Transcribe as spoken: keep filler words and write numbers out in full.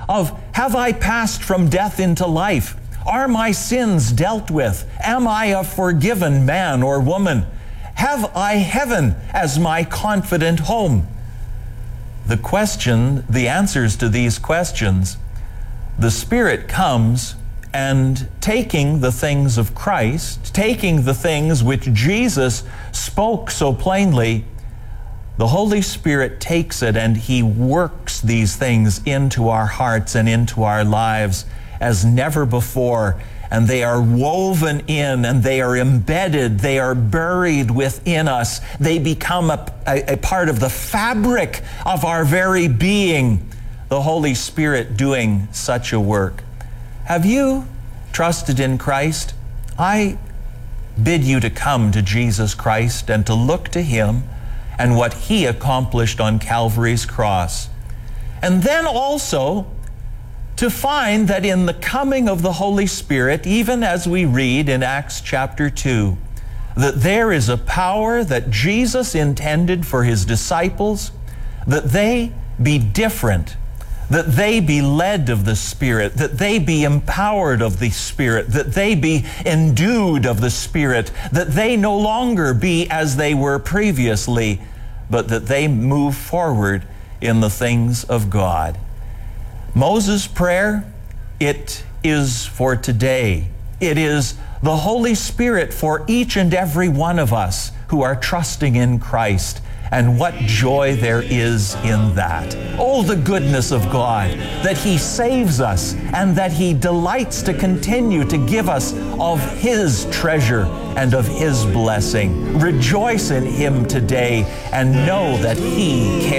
of, have I passed from death into life? Are my sins dealt with? Am I a forgiven man or woman? Have I heaven as my confident home? The question, the answers to these questions, the Spirit comes and taking the things of Christ, taking the things which Jesus spoke so plainly, the Holy Spirit takes it and He works these things into our hearts and into our lives as never before. And they are woven in and they are embedded, they are buried within us. They become a, a, a part of the fabric of our very being, the Holy Spirit doing such a work. Have you trusted in Christ? I bid you to come to Jesus Christ and to look to Him and what He accomplished on Calvary's cross. And then also to find that in the coming of the Holy Spirit, even as we read in Acts chapter two, that there is a power that Jesus intended for His disciples, that they be different, that they be led of the Spirit, that they be empowered of the Spirit, that they be endued of the Spirit, that they no longer be as they were previously, but that they move forward in the things of God. Moses' prayer, it is for today. It is the Holy Spirit for each and every one of us who are trusting in Christ. And what joy there is in that. Oh, the goodness of God, that He saves us and that He delights to continue to give us of His treasure and of His blessing. Rejoice in Him today and know that He cares.